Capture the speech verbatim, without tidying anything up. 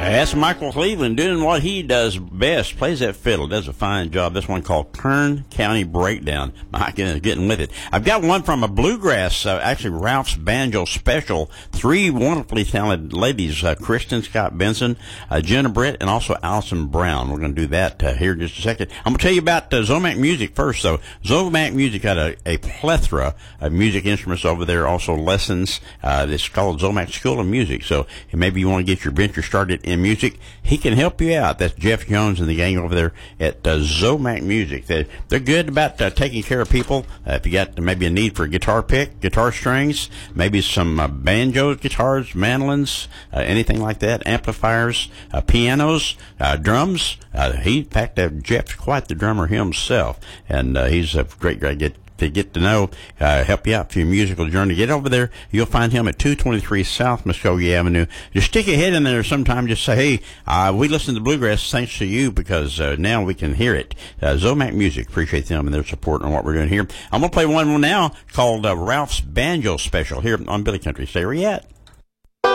That's Michael Cleveland doing what he does best. Plays that fiddle. Does a fine job. This one called Kern County Breakdown. Mike is getting with it. I've got one from a bluegrass, uh, actually Ralph's Banjo Special. Three wonderfully talented ladies, uh, Kristen Scott Benson, uh, Jenna Britt, and also Allison Brown. We're going to do that uh, here in just a second. I'm going to tell you about uh, Zomac Music first, though. Zomac Music got a, a plethora of music instruments over there, also lessons. Uh, it's called Zomac School of Music. So maybe you want to get your venture started in music, he can help you out. That's Jeff Jones and the gang over there at uh, Zomac Music. They're, they're good about uh, taking care of people. Uh, if you got maybe a need for a guitar pick, guitar strings, maybe some uh, banjos, guitars, mandolins, uh, anything like that, amplifiers, uh, pianos, uh, drums. Uh, he, in fact, uh, Jeff's quite the drummer himself, and uh, he's a great guy to get to get to know, uh, help you out for your musical journey. Get over there. You'll find him at two twenty-three South Muskogee Avenue. Just stick your head in there sometime. Just say, hey, uh, we listen to bluegrass thanks to you, because uh, now we can hear it. Uh, Zomac Music, appreciate them and their support on what we're doing here. I'm going to play one now called uh, Ralph's Banjo Special here on Billy Country. Stay where you at.